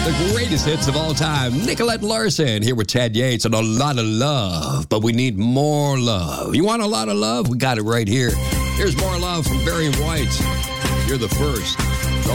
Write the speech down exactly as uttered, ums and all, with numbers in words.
The greatest hits of all time. Nicolette Larson here with Ted Yates and a lot of love. But we need more love. You want a lot of love? We got it right here. Here's more love from Barry White. You're the first.